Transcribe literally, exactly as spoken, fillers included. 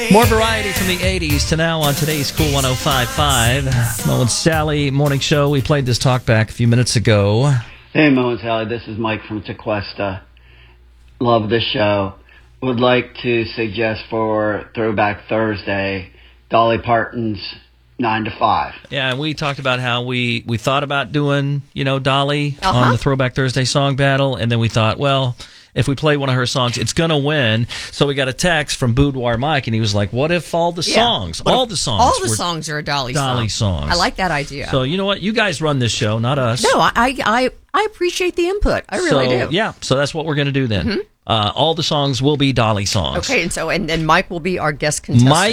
More variety from the eighties to now on today's Cool one oh five point five. Mo and Sally Morning Show. We played this talk back a few minutes ago. Hey, Mo and Sally. This is Mike from Tequesta. Love the show. Would like to suggest for Throwback Thursday, Dolly Parton's nine to five. Yeah, and we talked about how we, we thought about doing, you know, Dolly uh-huh. on the Throwback Thursday song battle, and then we thought, well, if we play one of her songs, it's going to win. So we got a text from Boudoir Mike, and he was like, what if all the Yeah. songs, all the songs All the were songs are a Dolly, Dolly song. songs? I like that idea. So you know what? You guys run this show, not us. No, I I, I appreciate the input. I really so, do. Yeah, so that's what we're going to do then. Mm-hmm. Uh, all the songs will be Dolly songs. Okay, and so and, and Mike will be our guest contestant. Mike